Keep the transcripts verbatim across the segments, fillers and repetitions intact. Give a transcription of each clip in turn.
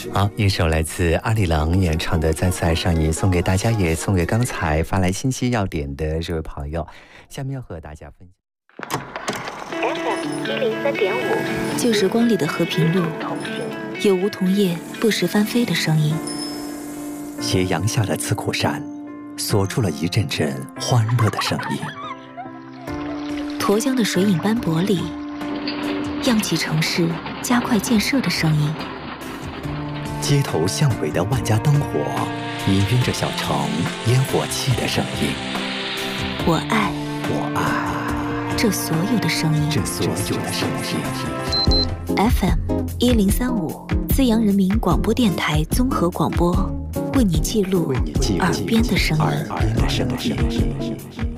好，一首来自阿里郎演唱的《再次爱上你》，送给大家，也送给刚才发来信息要点的这位朋友。下面要和大家分享 F M 一零三点五， 旧时光里的和平路，有梧桐叶不时翻飞的声音。 斜阳下的刺库山，锁住了一阵阵欢乐的声音。 沱江的水影斑驳里，漾起城市加快建设的声音。 街头巷尾的万家灯火，氤氲着小城烟火气的声音。 我爱， 我爱这所有的声音， 这所有的声音。 F M 一零三五，资阳人民广播电台综合广播，为你记录耳边的声音。 耳边的声音。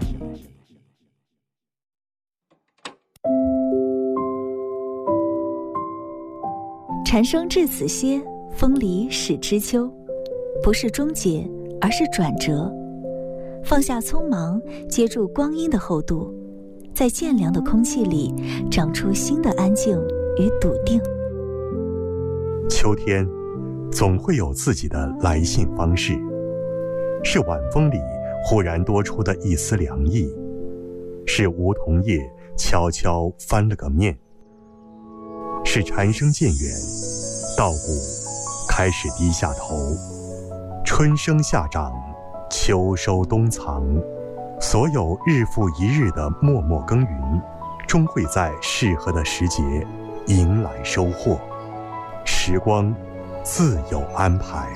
蝉声至此歇，风里始知秋。不是终结，而是转折。放下匆忙，接住光阴的厚度，在渐凉的空气里长出新的安静与笃定。 秋天总会有自己的来信方式，是晚风里忽然多出的一丝凉意，是梧桐叶悄悄翻了个面，是蝉声渐远，稻谷开始低下头，春生夏长，秋收冬藏，所有日复一日的默默耕耘，终会在适合的时节迎来收获。时光自有安排。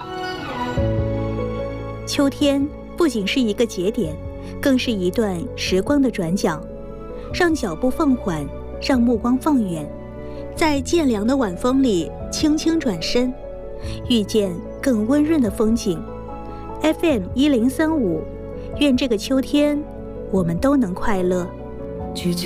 秋天不仅是一个节点，更是一段时光的转角，让脚步放缓，让目光放远，在渐凉的晚风里轻轻转身，遇见更温润的风景。 F M 一零三五，愿这个秋天我们都能快乐。 菊